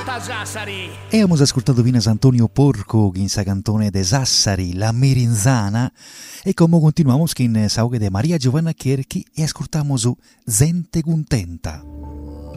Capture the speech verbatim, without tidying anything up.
tutta Sassari. E abbiamo ascoltato Vinas Antonio Porco in sa cantone de Sassari, la Mirinzana, e come continuiamo in saughe de Maria Giovanna Cherchi e ascoltiamo su Gente Contenta.